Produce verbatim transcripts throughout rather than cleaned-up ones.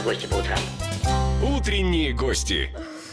гости по утрам. Утренние гости.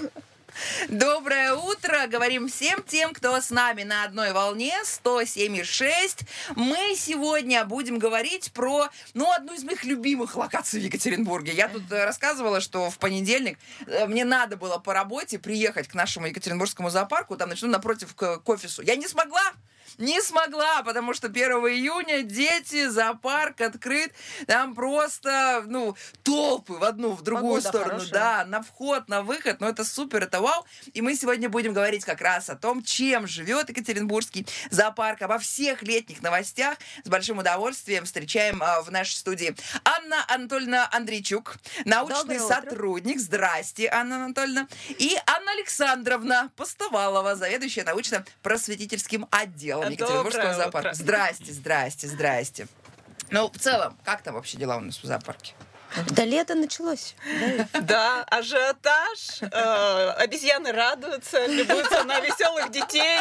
Доброе утро! Говорим всем тем, кто с нами на одной волне, сто семь и шесть. Мы сегодня будем говорить про, ну, одну из моих любимых локаций в Екатеринбурге. Я тут рассказывала, что в понедельник мне надо было по работе приехать к нашему Екатеринбургскому зоопарку, там, начну напротив к, к офису. Я не смогла! Не смогла, потому что первого июня дети, зоопарк открыт. Там просто, ну, толпы в одну, в другую Погода сторону. хорошая. Да, на вход, на выход. Ну, это супер, это вау. И мы сегодня будем говорить как раз о том, чем живет Екатеринбургский зоопарк, обо всех летних новостях. С большим удовольствием встречаем а, в нашей студии Анна Анатольевна Андрейчук, научный Доброе утро. сотрудник. Здрасте, Анна Анатольевна. И Анна Александровна Постовалова, заведующая научно-просветительским отделом Екатеринбургского Доброе зоопарка. утро. Здрасте, здрасте, здрасте. Ну, в целом, как там вообще дела у нас в зоопарке? Да лето началось. Да. Да, ажиотаж, э, обезьяны радуются, любуются на веселых детей,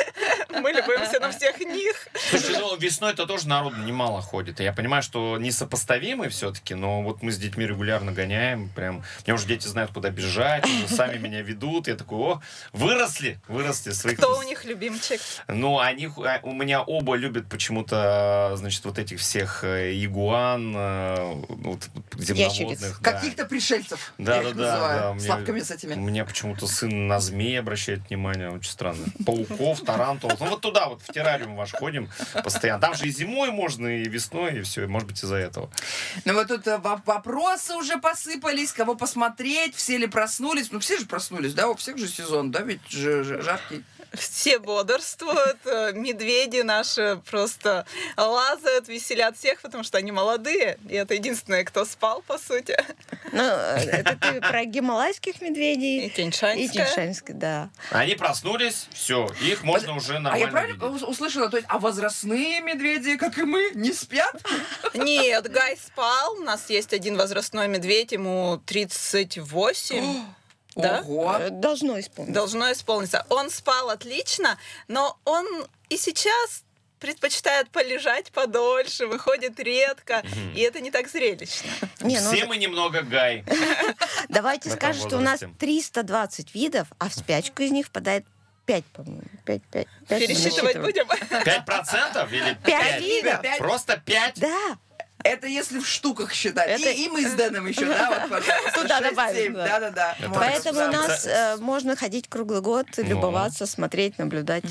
мы любуемся на всех них. Слушайте, ну весной-то тоже народу немало ходит. И я понимаю, что несопоставимы все-таки, но вот мы с детьми регулярно гоняем. Прям, мне уже дети знают, куда бежать, уже сами меня ведут. Я такой, о, выросли, выросли. Своих... Кто у них любимчик? Ну, они, у меня оба любят почему-то, значит, вот этих всех э, игуан, э, вот, земноводных. Да. Каких-то пришельцев. Да, я да, их да, называю. да. У меня- Славками с У этими. меня почему-то сын на змеи обращает внимание, очень странно. Пауков, тарантулов. Ну вот туда вот в террариум ваш ходим постоянно. Там же и зимой можно, и весной, и все. Может быть, из-за этого. Ну вот тут э, воп- вопросы уже посыпались, кого посмотреть, все ли проснулись. Ну все же проснулись, да, у всех же сезон, да, ведь же, же жаркий. Все бодрствуют, э, медведи наши просто лазают, веселят всех, потому что они молодые, и это единственное, кто спал, по сути. Ну, это ты про гималайских И медведей. И Тяньшаньская. Тяньшаньская, да. Они проснулись, все, их можно уже А я нормально правильно видеть. ус- услышала, то есть, а возрастные медведи, как и мы, не спят? Нет, Гай спал, у нас есть один возрастной медведь, ему тридцать восемь. Да? Ого! Э, Должно исполниться. Должно исполниться. Он спал отлично, но он и сейчас предпочитает полежать подольше, выходит редко, и это не так зрелищно. Не, ну, Все мы немного Гай. давайте в этом скажем, что у нас возрасте. триста двадцать видов, а в спячку из них впадает пять, по-моему. пять, пять, пять. Пересчитывать будем? Пять процентов или Пять пять? видов. Пять? Просто пять? Да. Это если в штуках считать. Это- И, и мы с Дэном еще, да, вот, пожалуйста. Туда шесть, добавим, семь. да. Да-да-да. Это Вот. Поэтому у Да. нас э, можно ходить круглый год, Ну. любоваться, смотреть, наблюдать.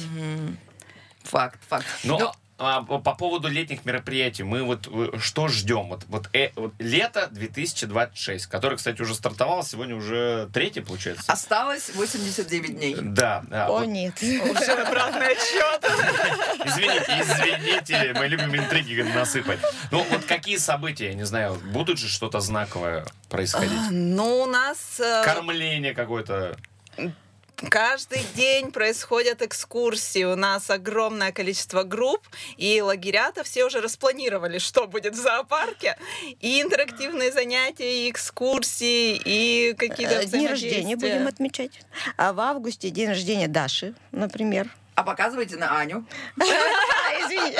Факт, факт. Но Ну, а, по поводу летних мероприятий, мы вот э, что ждем? Вот, вот, э, вот лето две тысячи двадцать шесть, который, кстати, уже стартовал, сегодня уже третий, получается. осталось восемьдесят девять дней. Да, да. О, вот, нет. Уже обратный отсчет. извините, извините, мы любим интриги насыпать. Ну, вот какие события, я не знаю, будут же что-то знаковое происходить? Ну, у нас э, Кормление какое-то. каждый день происходят экскурсии. У нас огромное количество групп, и лагерята все уже распланировали, что будет в зоопарке. И интерактивные занятия, и экскурсии, и какие-то Э, Дни рождения взаимодействия. будем отмечать. А в августе день рождения Даши, например. А показывайте на Аню. Извини.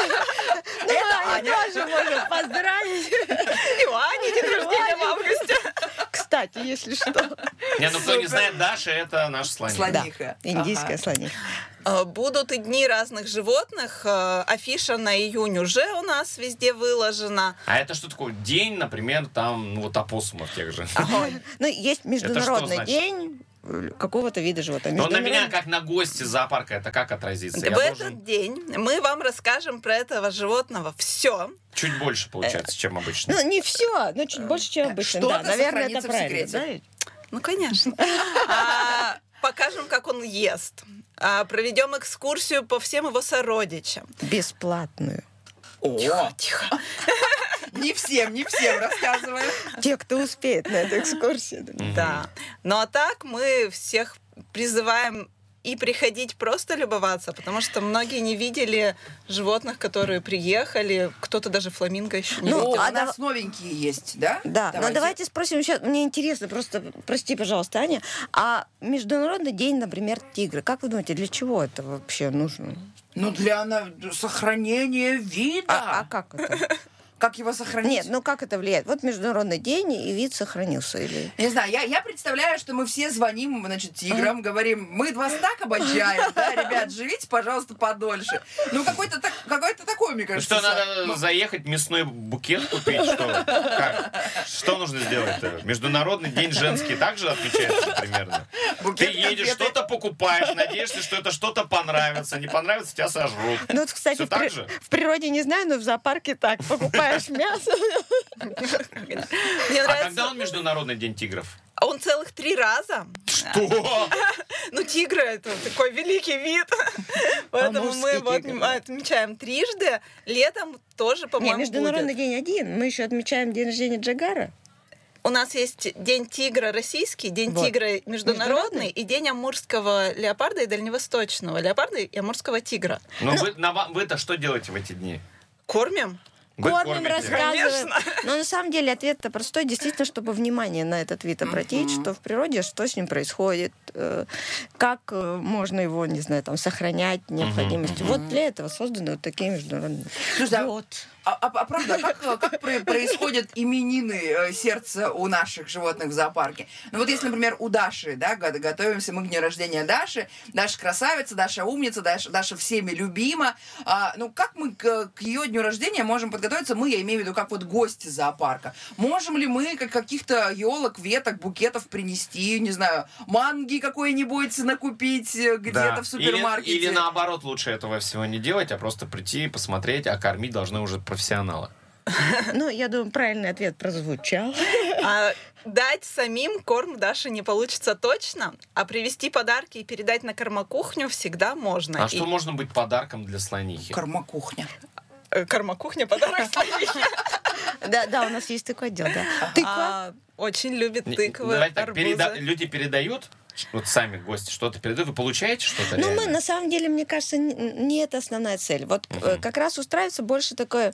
Это Аня. тоже можем поздравить. И у Ани день рождения в августе. Кстати, если что. Не, ну кто не Супер. знает, Даша это наш слоник. Слониха. Да, индийская Ага. слониха. Э, Будут и дни разных животных. Э, Афиша на июнь уже у нас везде выложена. А это что такое? День, например, там, ну вот опоссумов тех же. Ну, есть что международный значит? день э, какого-то вида животного. Но на меня, Международный- как на гости зоопарка, это как отразится? В Я этот должен день мы вам расскажем про этого животного все. чуть больше, получается, чем обычно. Ну, не все, но чуть больше, чем обычно. Что-то Да, наверное, это сохранится в правильно. секрете. да? Ну, конечно. А, покажем, как он ест. А, проведем экскурсию по всем его сородичам. Бесплатную. О, Тихо. не всем, не всем рассказываем. Те, кто успеет на эту экскурсию. Да. Ну а так мы всех призываем и приходить просто любоваться, потому что многие не видели животных, которые приехали. Кто-то даже фламинго еще не Ну, Ну, видел. а а у нас дав- новенькие есть, да? Да, но давайте спросим еще, мне интересно, просто, прости, пожалуйста, Аня, а Международный день, например, тигра, как вы думаете, для чего это вообще нужно? Ну, для на- сохранения вида. А, а как это? Как его сохранить? Нет, ну как это влияет? Вот Международный день, и вид сохранился. Или... Не знаю, я, я представляю, что мы все звоним, значит, тиграм, говорим, мы вас так обожаем, да, ребят, живите, пожалуйста, подольше. Ну, какой-то, так, какой-то такой, мне Ну кажется. что, надо ну... заехать, мясной букет купить? Что, как? Что нужно сделать-то? Международный день женский также отмечается примерно? Букет, Ты едешь, конфеты. что-то покупаешь, надеешься, что это что-то понравится. Не понравится, тебя сожрут. Ну, вот, кстати, Всё в, при- так же? в природе не знаю, но в зоопарке так. Покупаешь мясо. Мне А нравится... когда он Международный день тигров? Он целых три раза. Что? Ну, тигры — это такой великий вид. Поэтому мы Амурский его тигр. отм- отмечаем трижды. Летом тоже, Не, по-моему, Международный будет. день один. Мы еще отмечаем день рождения Джагара. У нас есть День тигра российский, День Вот. тигра международный Международный? и День амурского леопарда и дальневосточного леопарда и амурского тигра. Ну, вы, на ва- вы-то что делаете в эти дни? Кормим? Вы Кормим, кормите? рассказываем. Конечно. Но на самом деле ответ-то простой. Действительно, чтобы внимание на этот вид обратить, что в природе, что с ним происходит, э, как э, можно его, не знаю, там, сохранять необходимости. Вот для этого созданы вот такие международные. Слушай, а- Вот. А, а- а правда, как, как про- происходят именины э, сердца у наших животных в зоопарке? Ну вот если, например, у Даши, да, го- готовимся мы к дню рождения Даши, Даша красавица, Даша умница, Даша, Даша всеми любима. А, ну как мы к, к ее дню рождения можем подготовиться? Мы, я имею в виду, как вот гости зоопарка. Можем ли мы как каких-то елок, веток, букетов принести, не знаю, манги какой-нибудь накупить э, где-то Да. в супермаркете? Или, или наоборот, лучше этого всего не делать, а просто прийти, посмотреть, а кормить должны уже профессионалы. Ну, я думаю, правильный ответ прозвучал. А дать самим корм Даше не получится точно, а привезти подарки и передать на кормокухню всегда можно. А И- что может быть подарком для слонихи? Кормокухня. Э, Кормокухня — подарок слонихе. Да, да, у нас есть такой отдел, да. Тыква. А, Очень любит Не- тыквы, давайте так, арбузы. переда- люди передают, вот сами гости что-то передают, вы получаете что-то Ну, мы, реально? на самом деле, мне кажется, н- не это основная цель. Вот э, как раз устраивается больше такой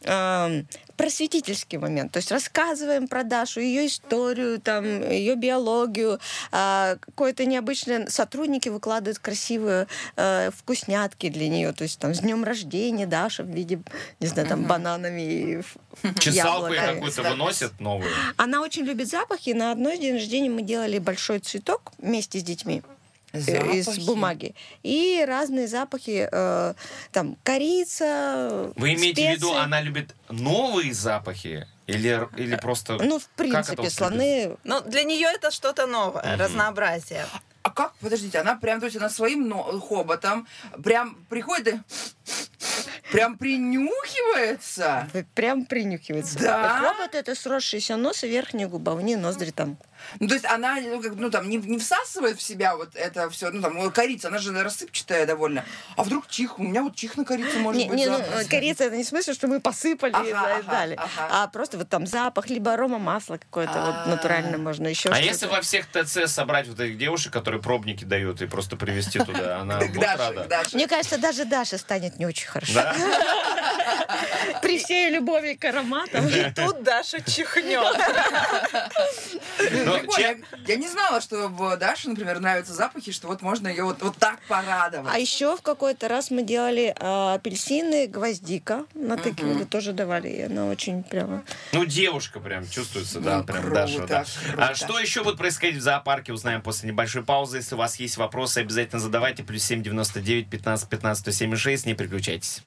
эм, просветительский момент. То есть рассказываем про Дашу, ее историю, там, ее биологию. А, какое-то необычное... Сотрудники выкладывают красивые э, вкуснятки для нее. То есть там с днем рождения Даша в виде, не знаю, там, бананами и ф- Чесалку яблоками. какую-то выносят новую. Она очень любит запахи. На одной день рождения мы делали большой цветок вместе с детьми. э, Из Запахи. бумаги. И разные запахи, э, там, корица, Вы имеете в виду, специи. она любит новые запахи? Или, или просто... Ну, в как это принципе, вот слоны... Ну, для нее это что-то новое, разнообразие. А как, подождите, она прям, то есть она своим но- хоботом прям приходит и прям принюхивается? Прям принюхивается. Да? Хобот — это сросшийся нос и верхняя губа, у нее ноздри там. Ну, то есть она, ну, как, ну, там, не, не всасывает в себя вот это все, ну, там, ну, корица, она же рассыпчатая довольно. А вдруг чих? У меня вот чих на корице может Не, быть не, ну, запросто. корица — это не в смысле, что мы посыпали Ага, и ага, да- дали, ага. а просто вот там запах, либо арома масла какое-то А. вот натурально можно еще А что-то. если во всех ТЦ собрать вот этих девушек, которые пробники дают, и просто привезти туда, она К будет Даше, рада? к Даше. Мне кажется, даже Даша станет не очень хорошо. Да? При всей любови к ароматам. И тут Даша чихнет. Ну, Ну, прикольно. че- Я не знала, что в Даше, например, нравятся запахи, что вот можно ее вот, вот так порадовать. А еще в какой-то раз мы делали а, апельсины, гвоздика натыкивали, тоже давали. И она очень прямо... Ну, девушка прям чувствуется, да, Ну, прям круто, Даша, да. круто. А что еще будет происходить в зоопарке, узнаем после небольшой паузы. Если у вас есть вопросы, обязательно задавайте. Плюс семь девяносто девять пятнадцать пятнадцать сто семь шесть, не переключайтесь.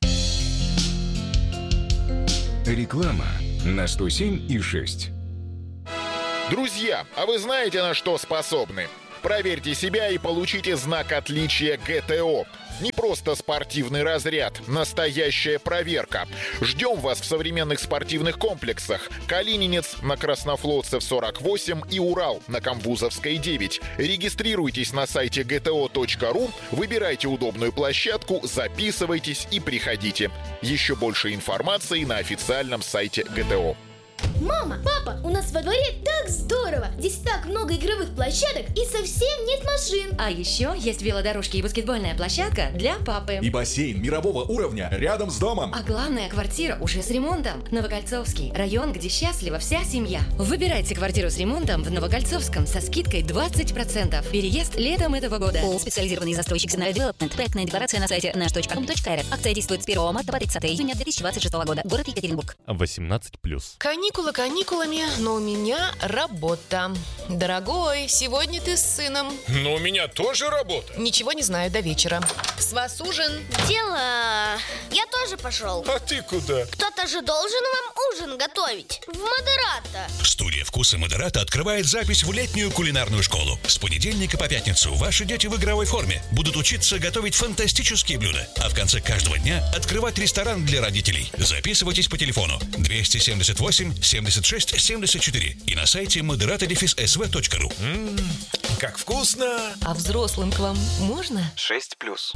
Реклама на сто семь и шесть. Друзья, а вы знаете, на что способны? Проверьте себя и получите знак отличия ГТО. Не просто спортивный разряд, настоящая проверка. Ждем вас в современных спортивных комплексах. Калининец на Краснофлотцев сорок восемь и Урал на Камбузовской девять. Регистрируйтесь на сайте джи ти о точка ру, выбирайте удобную площадку, записывайтесь и приходите. Еще больше информации на официальном сайте ГТО. Мама, папа, у нас во дворе так здорово! Здесь так много игровых площадок и совсем нет машин. А еще есть велодорожки и баскетбольная площадка для папы. И бассейн мирового уровня рядом с домом. А главное, квартира уже с ремонтом. Новокольцовский. Район, где счастлива вся семья. Выбирайте квартиру с ремонтом в Новокольцовском со скидкой двадцать процентов. Переезд летом этого года. ООО «Специализированный застройщик Сенара Девелопмент». Проектная декларация на сайте наш точка ком точка эр эф. Акция действует с первого марта по тридцатое июня две тысячи двадцать шестого года. Город Екатеринбург. восемнадцать плюс. Каникулы каникулами, но у меня работа. Дорогой, сегодня ты с сыном. Но у меня тоже работа. Ничего не знаю до вечера. С вас ужин. Дела. Я тоже пошел. А ты куда? Кто-то же должен вам ужин готовить. В Модерата. Студия «Вкусы Модерата» открывает запись в летнюю кулинарную школу. С понедельника по пятницу ваши дети в игровой форме будут учиться готовить фантастические блюда. А в конце каждого дня открывать ресторан для родителей. Записывайтесь по телефону двести семьдесят восемь семьдесят шесть семьдесят четыре и на сайте модерата дефис эс ви точка ру. Ммм, как вкусно! А взрослым к вам можно? шесть плюс.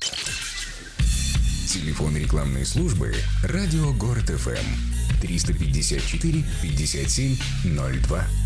Телефон рекламной службы «Радио Город эф эм» триста пятьдесят четыре пятьдесят семь ноль два.